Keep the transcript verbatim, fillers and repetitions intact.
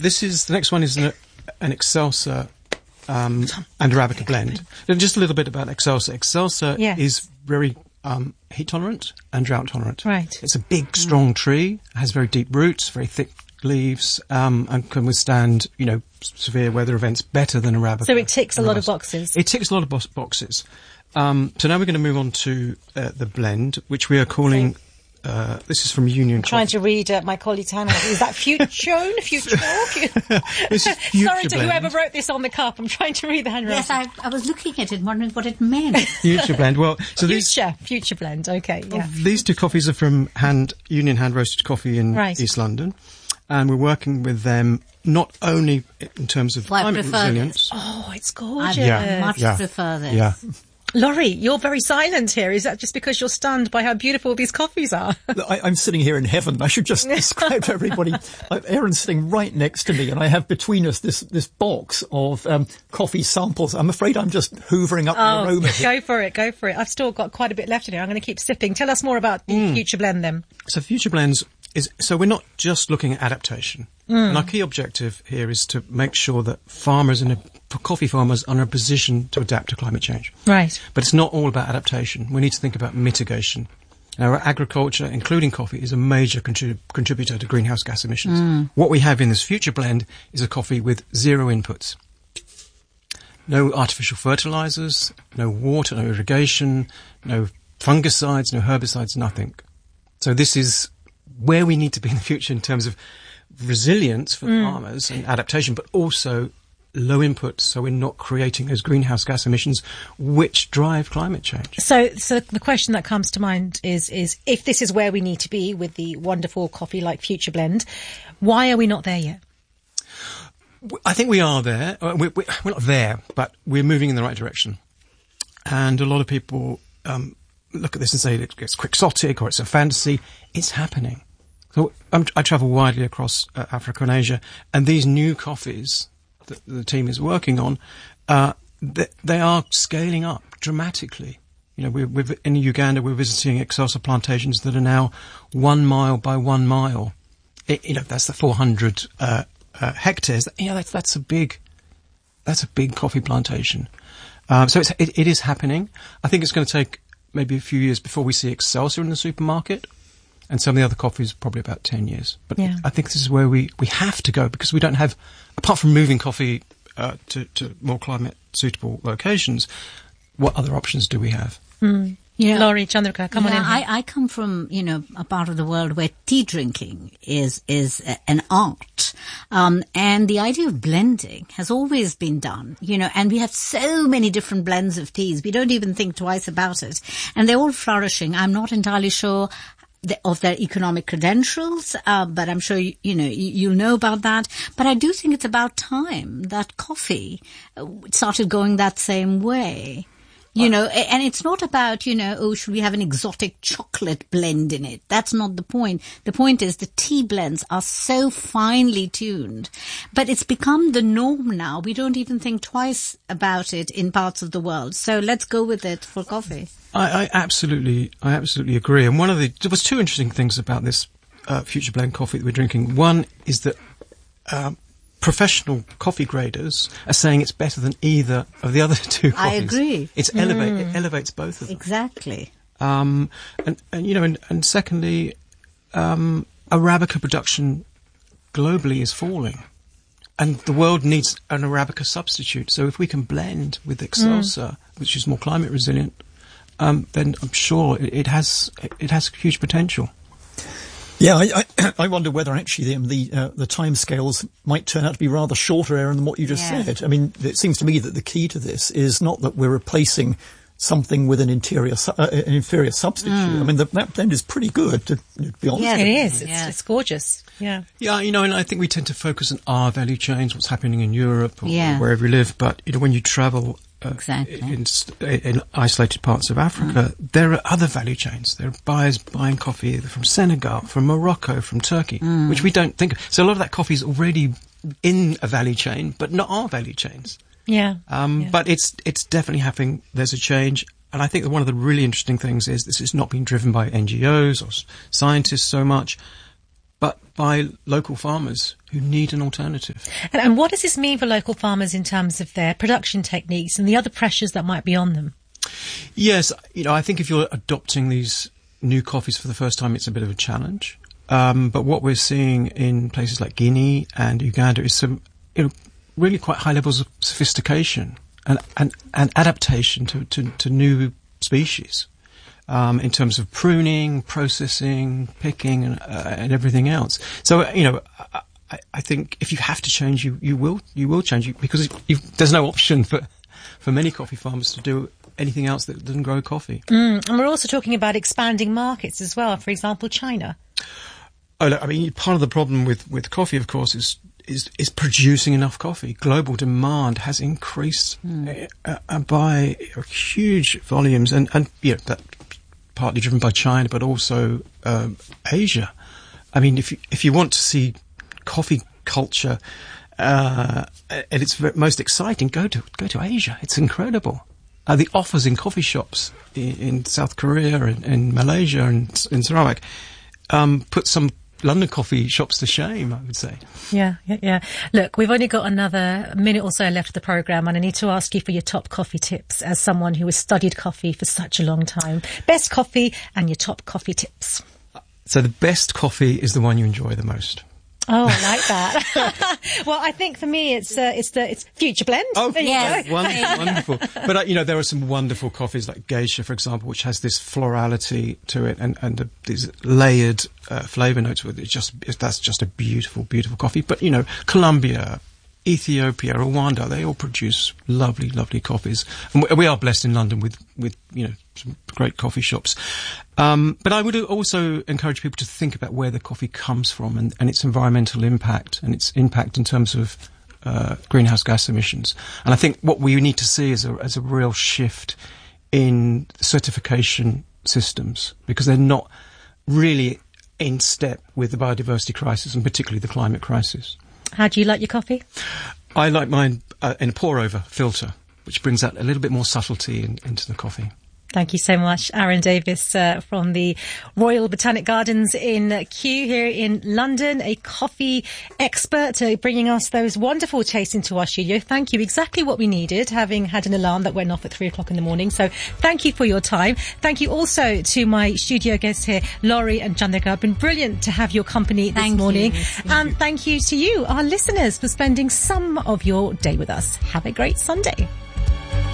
this is the next one is an, an Excelsa um, and Arabica blend. And just a little bit about Excelsa. Excelsa yes. is very um, heat tolerant and drought tolerant. Right. It's a big, strong mm. tree. It has very deep roots, very thick leaves, um, and can withstand, you know, severe weather events better than Arabica. So it ticks a lot of boxes. It ticks a lot of bo- boxes. Um, so now we're going to move on to uh, the blend, which we are calling. Okay. Uh, this is from Union. I'm trying to read uh, my colleague's handwriting. Is that Future? Future? This is Future Sorry to blend. whoever wrote this on the cup. I'm trying to read the handwriting. Yes, I, I was looking at it, wondering what it meant. Future blend. Well, so these Future, Future blend. Okay, yeah. well, these two coffees are from hand Union Hand Roasted Coffee in right. East London, and we're working with them not only in terms of well, climate resilience. This. Oh, it's gorgeous. I Yeah. much yeah. prefer this. Yeah. Laurie, you're very silent here. Is that just because you're stunned by how beautiful these coffees are? I, I'm sitting here in heaven. I should just describe to everybody. Uh, Erin's sitting right next to me, and I have between us this this box of um, coffee samples. I'm afraid I'm just hoovering up Oh, the aroma. go for it, go for it. I've still got quite a bit left in here. I'm going to keep sipping. Tell us more about the Mm. Future blend then. So Future Blends is, so we're not just looking at adaptation. Mm. And our key objective here is to make sure that farmers and coffee farmers are in a position to adapt to climate change. Right. But it's not all about adaptation. We need to think about mitigation. Our agriculture, including coffee, is a major contrib- contributor to greenhouse gas emissions. Mm. What we have in this Future blend is a coffee with zero inputs. No artificial fertilizers, no water, no irrigation, no fungicides, no herbicides, nothing. So this is where we need to be in the future in terms of resilience for mm. farmers and adaptation, but also low inputs, so we're not creating those greenhouse gas emissions which drive climate change. So, so the question that comes to mind is, is if this is where we need to be with the wonderful coffee like Future blend, why are we not there yet? I think we are there. We're, we're not there, but we're moving in the right direction. And a lot of people um, look at this and say it's quixotic or it's a fantasy. It's happening. So I'm, I travel widely across uh, Africa and Asia, and these new coffees that the team is working on, uh, they, they are scaling up dramatically. You know, we're, we're in Uganda, we're visiting Excelsa plantations that are now one mile by one mile. It, you know, that's the four hundred uh, uh, hectares. You know, that's that's a big, that's a big coffee plantation. Um, so it's, it, it is happening. I think it's going to take maybe a few years before we see Excelsa in the supermarket. And some of the other coffees, probably about ten years. But yeah. I think this is where we, we have to go, because we don't have, apart from moving coffee uh, to, to more climate-suitable locations, what other options do we have? Mm. Yeah. Laurie, Chandrika, come yeah, on in. I, I come from, you know, a part of the world where tea drinking is is a, an art. Um, and the idea of blending has always been done, you know, and we have so many different blends of teas. We don't even think twice about it. And they're all flourishing. I'm not entirely sure of their economic credentials, uh, but I'm sure, you, you know, you, you'll know about that. But I do think it's about time that coffee uh, started going that same way. You know, and it's not about, you know, oh, should we have an exotic chocolate blend in it? That's not the point. The point is the tea blends are so finely tuned, but it's become the norm now. We don't even think twice about it in parts of the world. So let's go with it for coffee. I, I absolutely, I absolutely agree. And one of the, there was two interesting things about this uh, Future Blend coffee that we're drinking. One is that um, professional coffee graders are saying it's better than either of the other two coffees. I agree. It's mm. elevate, it elevates both of them. Exactly. Um, and, and, you know, and, and secondly, um, Arabica production globally is falling. And the world needs an Arabica substitute. So if we can blend with Excelsa, mm. which is more climate resilient, um, then I'm sure it, it has it has huge potential. Yeah, I, I, I wonder whether actually the the, uh, the timescales might turn out to be rather shorter, Aaron, than what you just yeah. said. I mean, it seems to me that the key to this is not that we're replacing something with an interior, su- uh, an inferior substitute. Mm. I mean, the, that blend is pretty good, to, to be honest. Yeah, it is. It's, yeah. it's gorgeous. Yeah. Yeah, you know, and I think we tend to focus on our value chains, what's happening in Europe or yeah. wherever you live. But, you know, when you travel uh, exactly. in, in isolated parts of Africa, mm. there are other value chains. There are buyers buying coffee either from Senegal, from Morocco, from Turkey, mm. which we don't think of. So a lot of that coffee is already in a value chain, but not our value chains. Yeah. Um, yeah. But it's it's definitely happening. There's a change. And I think that one of the really interesting things is this is not being driven by N G Os or s- scientists so much, but but by local farmers who need an alternative. And, and what does this mean for local farmers in terms of their production techniques and the other pressures that might be on them? Yes, you know, I think if you're adopting these new coffees for the first time, it's a bit of a challenge. Um, but what we're seeing in places like Guinea and Uganda is some, you know, really quite high levels of sophistication and, and, and adaptation to, to, to new species. Um, in terms of pruning, processing, picking, and, uh, and everything else. So, you know, I, I think if you have to change, you, you will you will change, because you've, there's no option for for many coffee farmers to do anything else that doesn't grow coffee. Mm, and we're also talking about expanding markets as well. For example, China. Oh, look, I mean, part of the problem with, with coffee, of course, is is is producing enough coffee. Global demand has increased mm. uh, uh, by huge volumes, and and you know that. Partly driven by China, but also um, Asia. I mean, if you, if you want to see coffee culture uh, at its most exciting, go to go to Asia. It's incredible. Uh, the offers in coffee shops in, in South Korea and in Malaysia and in Sarawak um, put some London coffee shops to shame, I would say. Yeah, yeah, yeah. Look, we've only got another minute or so left of the programme, and I need to ask you for your top coffee tips as someone who has studied coffee for such a long time. Best coffee and your top coffee tips. So the best coffee is the one you enjoy the most. Oh, I like that. Well, I think for me, it's uh, it's the it's Future Blend. Oh, yeah, wonderful, wonderful. But uh, you know, there are some wonderful coffees like Geisha, for example, which has this florality to it and and uh, these layered uh, flavour notes with it. Just that's just a beautiful, beautiful coffee. But you know, Colombia, Ethiopia, Rwanda, they all produce lovely, lovely coffees, and we, we are blessed in London with with you know some great coffee shops. Um, but I would also encourage people to think about where the coffee comes from and, and its environmental impact and its impact in terms of uh, greenhouse gas emissions. And I think what we need to see is a, is a real shift in certification systems, because they're not really in step with the biodiversity crisis and particularly the climate crisis. How do you like your coffee? I like mine uh, in a pour-over filter, which brings out a little bit more subtlety in, into the coffee. Thank you so much, Aaron Davis, uh, from the Royal Botanic Gardens in uh, Kew here in London, a coffee expert, uh, bringing us those wonderful tastes into our studio. Thank you. Exactly what we needed, having had an alarm that went off at three o'clock in the morning. So thank you for your time. Thank you also to my studio guests here, Laurie and Chandrika. It's been brilliant to have your company this thank morning. You. And thank you to you, our listeners, for spending some of your day with us. Have a great Sunday.